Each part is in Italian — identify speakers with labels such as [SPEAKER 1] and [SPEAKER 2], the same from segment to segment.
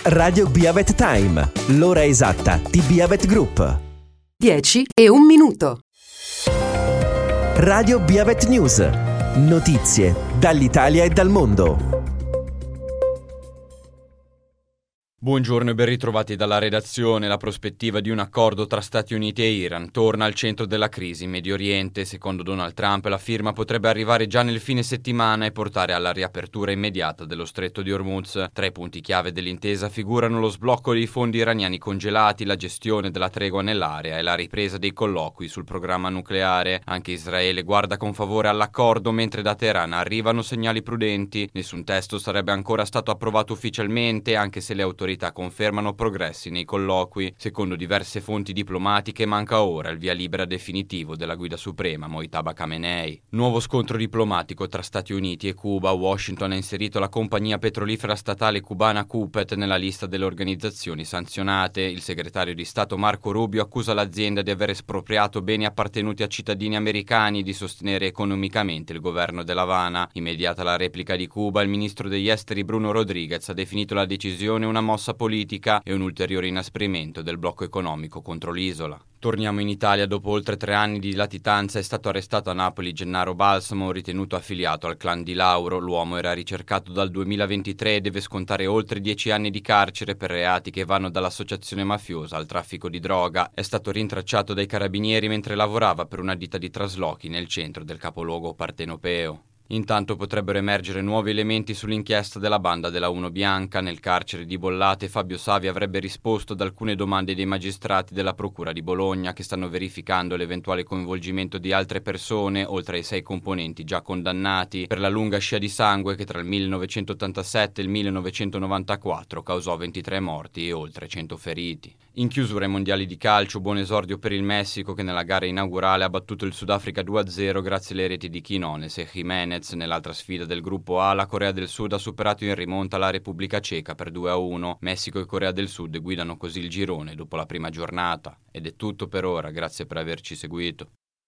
[SPEAKER 1] Radio Biavet Time, l'ora esatta di Biavet Group.
[SPEAKER 2] 10 e 1 minuto.
[SPEAKER 1] Radio Biavet News, notizie dall'Italia e dal mondo.
[SPEAKER 3] Buongiorno e ben ritrovati dalla redazione. La prospettiva di un accordo tra Stati Uniti e Iran torna al centro della crisi in Medio Oriente. Secondo Donald Trump, la firma potrebbe arrivare già nel fine settimana e portare alla riapertura immediata dello stretto di Hormuz. Tra i punti chiave dell'intesa figurano lo sblocco dei fondi iraniani congelati, la gestione della tregua nell'area e la ripresa dei colloqui sul programma nucleare. Anche Israele guarda con favore all'accordo, mentre da Teheran arrivano segnali prudenti. Nessun testo sarebbe ancora stato approvato ufficialmente, anche se le autorità confermano progressi nei colloqui. Secondo diverse fonti diplomatiche manca ora il via libera definitivo della guida suprema Mojtaba Khamenei. Nuovo scontro diplomatico tra Stati Uniti e Cuba. Washington ha inserito la compagnia petrolifera statale cubana CUPET nella lista delle organizzazioni sanzionate. Il segretario di Stato Marco Rubio accusa l'azienda di aver espropriato beni appartenuti a cittadini americani e di sostenere economicamente il governo dell'Havana. Immediata la replica di Cuba, il ministro degli esteri Bruno Rodriguez ha definito la decisione una mossa politica e un ulteriore inasprimento del blocco economico contro l'isola. Torniamo in Italia. Dopo oltre 3 anni di latitanza è stato arrestato a Napoli Gennaro Balsamo, ritenuto affiliato al clan di Lauro. L'uomo era ricercato dal 2023 e deve scontare oltre 10 anni di carcere per reati che vanno dall'associazione mafiosa al traffico di droga. È stato rintracciato dai carabinieri mentre lavorava per una ditta di traslochi nel centro del capoluogo partenopeo. Intanto potrebbero emergere nuovi elementi sull'inchiesta della banda della Uno Bianca. Nel carcere di Bollate Fabio Savi avrebbe risposto ad alcune domande dei magistrati della Procura di Bologna, che stanno verificando l'eventuale coinvolgimento di altre persone, oltre ai 6 componenti già condannati, per la lunga scia di sangue che tra il 1987 e il 1994 causò 23 morti e oltre 100 feriti. In chiusura ai mondiali di calcio, buon esordio per il Messico, che nella gara inaugurale ha battuto il Sudafrica 2-0 grazie alle reti di Quinones e Jiménez. Nell'altra sfida del gruppo A, la Corea del Sud ha superato in rimonta la Repubblica Ceca per 2-1. Messico e Corea del Sud guidano così il girone dopo la prima giornata. Ed è tutto per ora, grazie per averci seguito.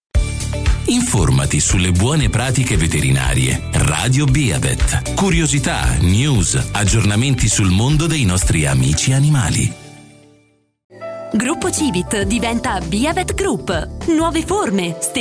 [SPEAKER 4] Informati sulle buone pratiche veterinarie. Radio Biavet. Curiosità, news, aggiornamenti sul mondo dei nostri amici animali.
[SPEAKER 5] Gruppo Civit diventa Biavet Group. Nuove forme,